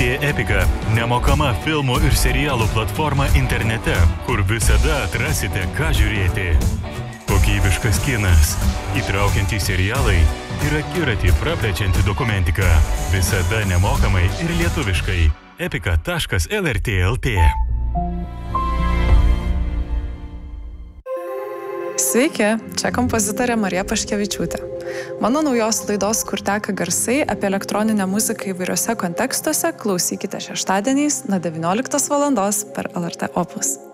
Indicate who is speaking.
Speaker 1: LRT Epika – nemokama filmų ir serialų platforma internete, kur visada atrasite, ką žiūrėti. Kokybiškas kinas, įtraukiantys serialai ir akiratį praplečianti dokumentika. Visada nemokamai ir lietuviškai. epika.lrt.lt.
Speaker 2: Sveiki, čia kompozitorė Marija Paškevičiūtė. Mano naujos laidos Kur teka garsai apie elektroninę muziką įvairiuose kontekstuose klausykite šeštadieniais nuo 19 val. per LRT Opus.